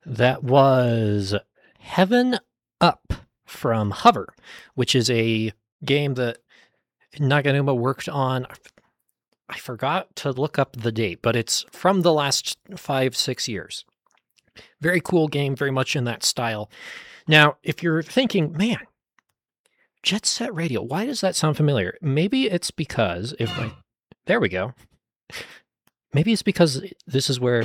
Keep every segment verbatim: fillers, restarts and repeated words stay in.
That was Heaven Up from Hover, which is a game that Naganuma worked on. I forgot to look up the date, but it's from the last five, six years. Very cool game, very much in that style. Now, if you're thinking, man, Jet Set Radio, why does that sound familiar? Maybe it's because if I, there we go. Maybe it's because this is where,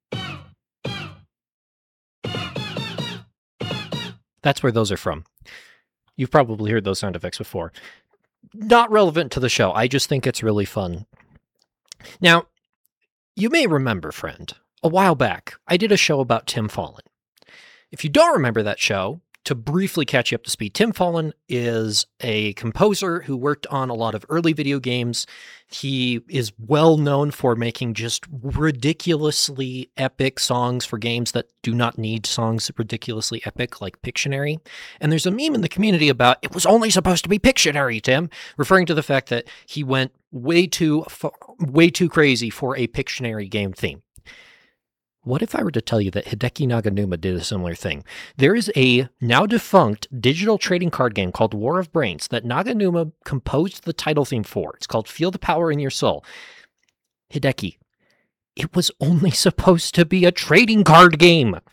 that's where those are from. You've probably heard those sound effects before. Not relevant to the show. I just think it's really fun. Now, you may remember, friend, a while back, I did a show about Tim Follin. If you don't remember that show, to briefly catch you up to speed, Tim Follin is a composer who worked on a lot of early video games. He is well known for making just ridiculously epic songs for games that do not need songs ridiculously epic, like Pictionary. And there's a meme in the community about, it was only supposed to be Pictionary, Tim, referring to the fact that he went way too, way too crazy for a Pictionary game theme. What if I were to tell you that Hideki Naganuma did a similar thing? There is a now defunct digital trading card game called War of Brains that Naganuma composed the title theme for. It's called Feel the Power in Your Soul. Hideki, it was only supposed to be a trading card game.